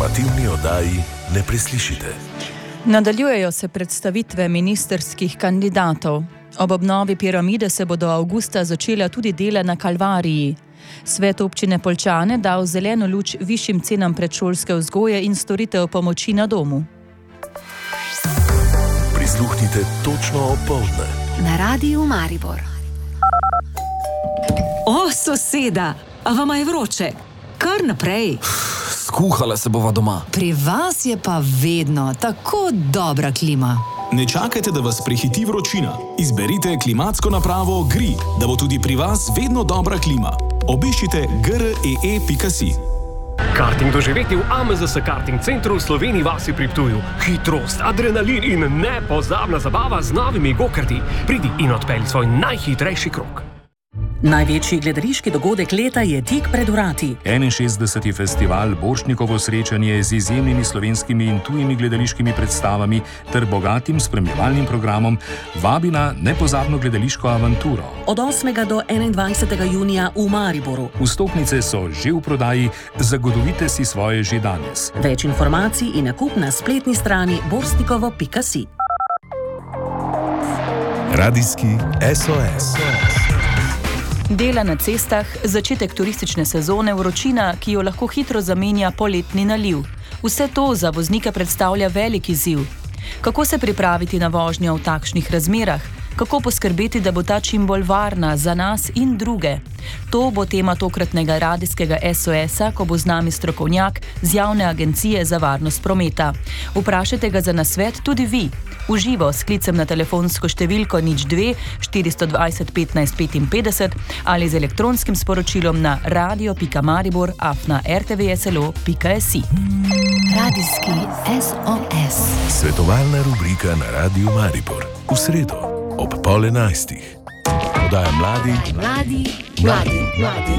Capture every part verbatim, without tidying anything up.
informativni oddaji ne preslišite. Nadaljujejo se predstavitve ministerskih kandidatov. Ob obnovi piramide se bodo avgusta začela tudi dela na Kalvariji. Svet občine Poljčane dal zeleno luč višjim cenam predšolske vzgoje in storitev pomoči na domu. Prisluhnite točno opoldne. Na Radiu Maribor. O, soseda, a vama je vroče? Kar naprej. Skuhala se bova doma. Pri vas je pa vedno tako dobra klima. Ne čakajte, da vas prehiti vročina. Izberite klimatsko napravo Gri, da bo tudi pri vas vedno dobra klima. Obiščite g r e e pika si. Karting doživeti v A M Z S Karting centru v Sloveniji vasi pri Ptuju. Hitrost, adrenalin in nepozabna zabava z novimi go-karti. Pridi in odpelji svoj najhitrejši krog. Največji gledališki dogodek leta je tik pred vrati. enainšestdeseti festival Borštnikovo srečanje z izjemnimi slovenskimi in tujimi gledališkimi predstavami ter bogatim spremljevalnim programom vabi na nepozabno gledališko avanturo. Od osmega do enaindvajsetega junija v Mariboru. Vstopnice so že v prodaji, zagotovite si svoje že danes. Več informacij in nakup na spletni strani borštnikovo pika si. Radijski S O S. Dela na cestah, začetek turistične sezone, vročina, ki jo lahko hitro zamenja poletni naliv. Vse to za voznike predstavlja velik izziv. Kako se pripraviti na vožnjo v takšnih razmerah? Kako poskrbeti, da bo ta čim bolj varna za nas in druge? To bo tema tokratnega radijskega S O S-a, ko bo z nami strokovnjak z Javne agencije za varnost prometa. Vprašajte ga za nasvet tudi vi. V živo s klicem na telefonsko številko nič dve štiristo dvajset petnajst petinpetdeset ali z elektronskim sporočilom na radio pika maribor afna r t v s l o pika s i. Radijski S O S. Svetovalna rubrika na Radiu Maribor. V sredo ob pol enajstih. Oddaja Mladi, Mladi, mladi, mladi.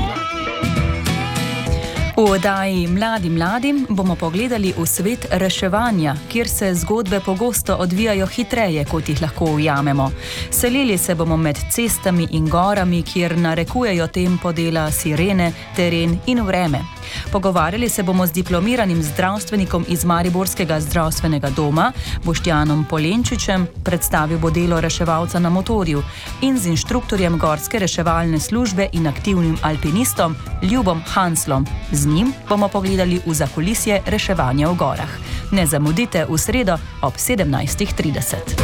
V oddaji Mladi mladim bomo pogledali v svet reševanja, kjer se zgodbe pogosto odvijajo hitreje, kot jih lahko ujamemo. Selili se bomo med cestami in gorami, kjer narekujejo tempo dela sirene, teren in vreme. Pogovarjali se bomo z diplomiranim zdravstvenikom iz Mariborskega zdravstvenega doma, Boštjanom Polenčičem, predstavil bo delo reševalca na motorju, in z inštruktorjem gorske reševalne službe in aktivnim alpinistom Ljubom Hanslom. Z njim bomo pogledali v zakulisje reševanja v gorah. Ne zamudite v sredo ob sedemnajst trideset.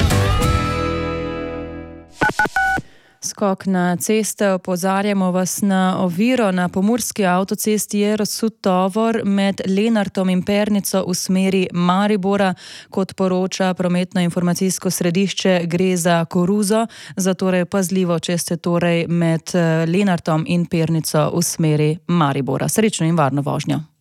Skok na ceste, opozarjamo vas na oviro. Na pomurski avtocesti je razsut tovor med Lenartom in Pernico v smeri Maribora. Kot poroča prometno-informacijsko središče, gre za koruzo, zatorej pazljivo, če ste torej med Lenartom in Pernico v smeri Maribora. Srečno in varno vožnjo.